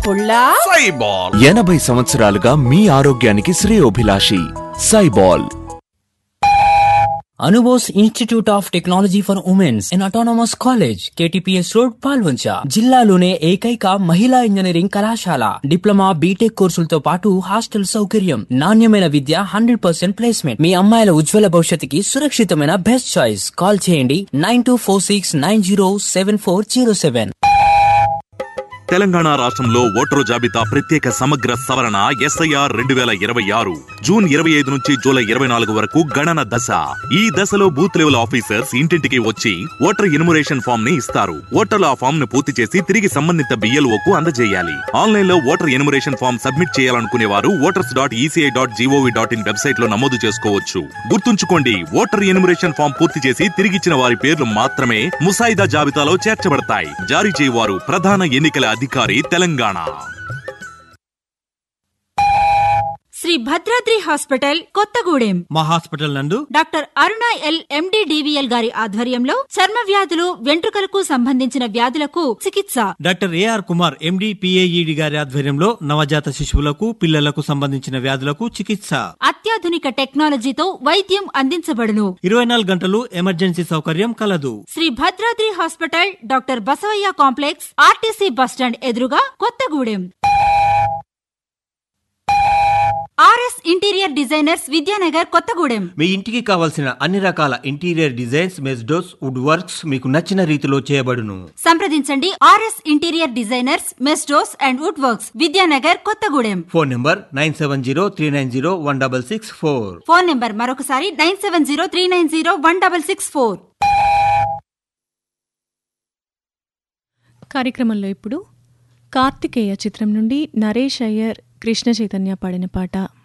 పుల్లా సైబాల్ 80 సంవత్సరాలుగా మీ ఆరోగ్యానికి శ్రేయోభిలాషి సైబాల్. Anubose institute of technology for women's in autonomous college, KTPS road, Palvancha. జిల్లాలోనే ఏకైక మహిళా ఇంజనీరింగ్ కళాశాల. డిప్లొమా, బీటెక్ కోర్సులతో పాటు హాస్టల్ సౌకర్యం, నాణ్యమైన విద్య, 100% ప్లేస్మెంట్. మీ అమ్మాయిల ఉజ్వల భవిష్యత్తుకి సురక్షితమైన బెస్ట్ చాయిస్. కాల్ చేయండి 9246907407. తెలంగాణ రాష్ట్రంలో ఓటరు జాబితా ప్రత్యేక సమగ్ర సవరణ SIR 2026 జూన్ 25 నుంచి జూలై 24 వరకు గణన దశ. ఈ దశలో బూత్ లెవెల్ ఆఫీసర్స్ ఇంటింటికి వచ్చి ఓటర్ ఎన్యుమరేషన్ ఫామ్ ని ఇస్తారు. ఓటర్లు ఆ ఫామ్ ను పూర్తి చేసి తిరిగి సంబంధిత BLOకు అందజేయాలి. ఆన్లైన్ లో ఓటర్ ఎన్యుమరేషన్ ఫామ్ సబ్మిట్ చేయాలనుకునే వారు voters.eci.gov.in వెబ్సైట్ లో నమోదు చేసుకోవచ్చు. గుర్తుంచుకోండి, ఓటర్ ఎన్యుమరేషన్ ఫామ్ పూర్తి చేసి తిరిగిచ్చిన వారి పేర్లు మాత్రమే ముసాయిదా జాబితాలో చేర్చబడతాయి. జారీ చేయవారు ప్రధాన ఎన్నికల అధికారి, తెలంగాణ. శ్రీ భద్రాద్రి హాస్పిటల్, కొత్తగూడెం. మా హాస్పిటల్ నందు డాక్టర్ అరుణ L. MD DVL గారి ఆధ్వర్యంలో చర్మ వ్యాధులు, వెంట్రుకలకు సంబంధించిన వ్యాధులకు చికిత్స. Doctor AR Kumar MD PAED గారి ఆధ్వర్యంలో నవజాత శిశువులకు, పిల్లలకు సంబంధించిన వ్యాధులకు చికిత్స. అత్యాధునిక టెక్నాలజీతో వైద్యం అందించబడును. 24 గంటలు ఎమర్జెన్సీ సౌకర్యం కలదు. Shri Bhadradri hospital, doctor Basavaiah complex, RTC bus stand ఎదురుగా, Kothagudem. RS interior designers, Vidyanagar, Kothagudem. మీ ఇంటికి కావలసిన అన్ని రకాల ఇంటీరియర్ డిజైన్స్, మెస్డోస్, వుడ్ వర్క్స్ మీకు నచ్చిన రీతిలో చేయబడును. సంప్రదించండి. RS interior designers, మెస్డోస్ and wood works, Vidyanagar, Kothagudem. Phone number 9703901664. Phone number మరొకసారి 9703901664. కార్యక్రమంలో ఇప్పుడు కార్తికేయ చిత్రం నుండి నరేష్ అయ్యర్, కృష్ణ చైతన్య పాడిన పాట.